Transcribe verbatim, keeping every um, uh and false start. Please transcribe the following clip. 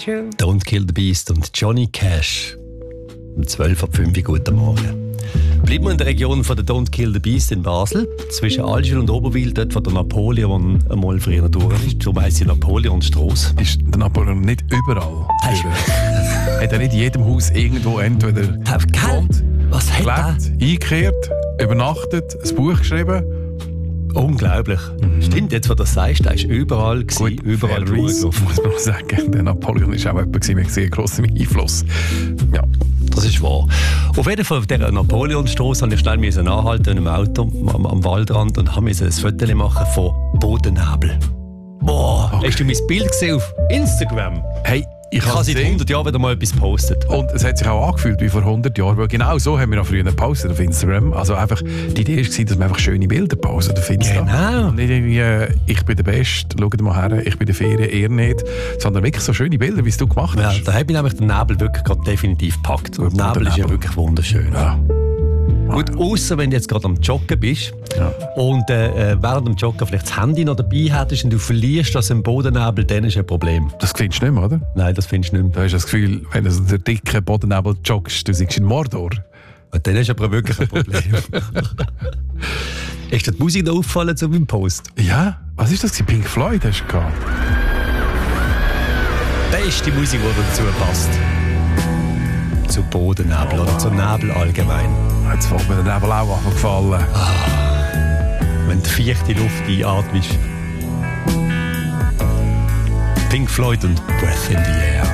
Angel. Don't Kill the Beast und Johnny Cash. Um zwölf Uhr fünf guten Morgen. Bleiben wir in der Region von der Don't Kill the Beast in Basel, zwischen Allschwil und Oberwil, dort wo der Napoleon einmal früher durch ist. Darum heisst sie Napoleonstrasse. Ist der Napoleon nicht überall? Hat er nicht in jedem Haus irgendwo entweder gewohnt, Was hat er? gelebt, eingekehrt, übernachtet, ein Buch geschrieben? Unglaublich. Mhm. Stimmt, jetzt, wo du das sagst, er ist überall gewesen, Gut, überall fairerweise, durchgelaufen. muss man noch sagen. Der Napoleon war auch jemand mit sehr grossem Einfluss. Ja. Das ist wahr. Auf jeden Fall auf dieser Napoleonstrasse musste ich schnell anhalten im Auto am, am Waldrand und musste ein Foto machen von Bodennebel. Boah, okay. Hast du mein Bild gesehen auf Instagram? Hey, ich, ich habe seit hundert Jahren wieder mal etwas gepostet. Und es hat sich auch angefühlt wie vor hundert Jahren, weil genau so haben wir auch früher gepostet auf Instagram. Also einfach, die Idee war, dass wir einfach schöne Bilder posten auf Instagram. Genau. Und nicht irgendwie, äh, ich bin der Beste, schaut mal her, ich bin der Ferien, ihr nicht. Sondern wirklich so schöne Bilder, wie es du gemacht hast. Ja, da hat mich nämlich der Nebel wirklich gerade definitiv gepackt. Und der Nebel ist ja wirklich wunderschön. Ja. Gut, außer wenn du jetzt gerade am Joggen bist ja. und äh, während dem Joggen vielleicht das Handy noch dabei hättest und du verlierst das im Bodennebel, dann ist ein Problem. Das findest du nicht mehr, oder? Nein, das findest du nicht mehr. Da hast du das Gefühl, wenn du so den dicken Bodennebel joggst, du siehst in Mordor. Und dann ist aber wirklich ein Problem. Ist dir die Musik da auffallen zu meinem Post? Ja? Was ist das? Pink Floyd hast du gehabt? Beste Musik, die dazu passt. Zu Bodennebel oh, oder zum Nebel allgemein. Jetzt fällt mir der Nebel auch an gefallen. Ah, wenn du feuchte Luft einatmest. Pink Floyd und Breath in the Air.